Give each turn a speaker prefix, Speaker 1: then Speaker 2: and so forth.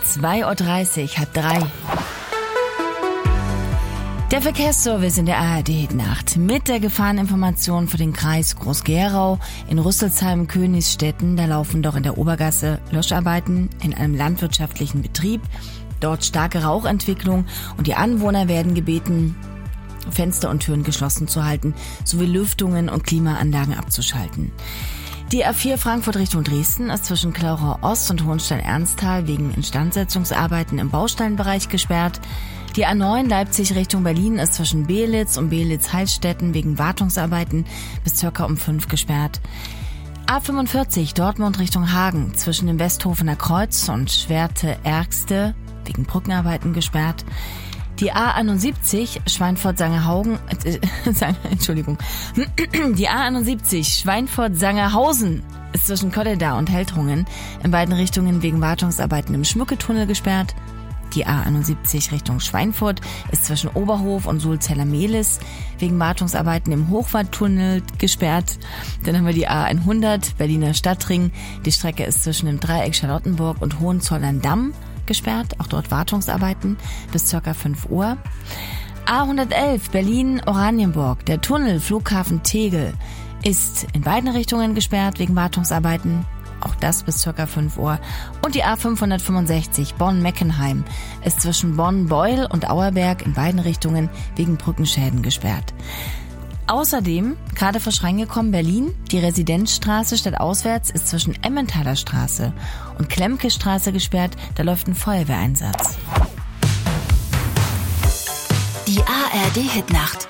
Speaker 1: 2:30 Uhr, halb drei. Der Verkehrsservice in der ARD-Nacht mit der Gefahreninformation für den Kreis Groß-Gerau. In Rüsselsheim, Königsstetten, da laufen doch in der Obergasse Löscharbeiten in einem landwirtschaftlichen Betrieb. Dort starke Rauchentwicklung und die Anwohner werden gebeten, Fenster und Türen geschlossen zu halten, sowie Lüftungen und Klimaanlagen abzuschalten. Die A4 Frankfurt Richtung Dresden ist zwischen Klauchau Ost und Hohenstein-Ernsthal wegen Instandsetzungsarbeiten im Bausteinbereich gesperrt. Die A9 Leipzig Richtung Berlin ist zwischen Beelitz und Beelitz-Heilstätten wegen Wartungsarbeiten bis ca. um 5 gesperrt. A45 Dortmund Richtung Hagen zwischen dem Westhofener Kreuz und Schwerte-Ergste wegen Brückenarbeiten gesperrt. Die A71 Schweinfurt-Sangerhausen, die A71 Schweinfurt-Sangerhausen ist zwischen Kolleda und Heltrungen in beiden Richtungen wegen Wartungsarbeiten im Schmücketunnel gesperrt. Die A71 Richtung Schweinfurt ist zwischen Oberhof und Sulzeller-Mehlis wegen Wartungsarbeiten im Hochwaldtunnel gesperrt. Dann haben wir die A100 Berliner Stadtring. Die Strecke ist zwischen dem Dreieck Charlottenburg und Hohenzollern-Damm gesperrt. Auch dort Wartungsarbeiten bis ca. 5 Uhr. A111 Berlin-Oranienburg. Der Tunnel Flughafen Tegel ist in beiden Richtungen gesperrt wegen Wartungsarbeiten. Auch das bis ca. 5 Uhr. Und die A565 Bonn-Meckenheim ist zwischen Bonn-Beul und Auerberg in beiden Richtungen wegen Brückenschäden gesperrt. Außerdem, gerade frisch reingekommen, Berlin, die Residenzstraße stadtauswärts ist zwischen Emmentaler Straße und Klemke Straße gesperrt, da läuft ein Feuerwehreinsatz.
Speaker 2: Die ARD-Hitnacht